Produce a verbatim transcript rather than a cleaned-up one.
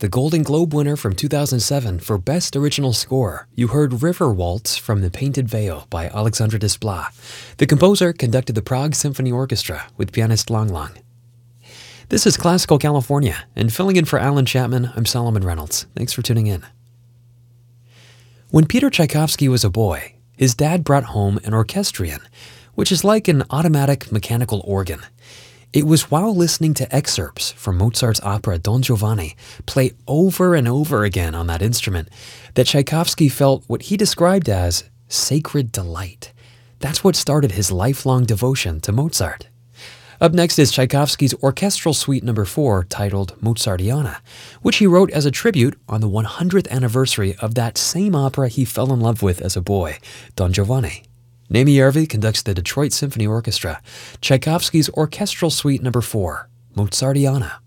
the Golden Globe winner from two thousand seven for Best Original Score. You heard River Waltz from The Painted Veil by Alexandre Desplat. The composer conducted the Prague Symphony Orchestra with pianist Lang Lang. This is Classical California, and filling in for Alan Chapman, I'm Solomon Reynolds. Thanks for tuning in. When Peter Tchaikovsky was a boy, his dad brought home an orchestrion, which is like an automatic mechanical organ. It was while listening to excerpts from Mozart's opera Don Giovanni play over and over again on that instrument that Tchaikovsky felt what he described as sacred delight. That's what started his lifelong devotion to Mozart. Up next is Tchaikovsky's Orchestral Suite number four, titled Mozartiana, which he wrote as a tribute on the one hundredth anniversary of that same opera he fell in love with as a boy, Don Giovanni. Naimi Järvi conducts the Detroit Symphony Orchestra, Tchaikovsky's Orchestral Suite number four, Mozartiana.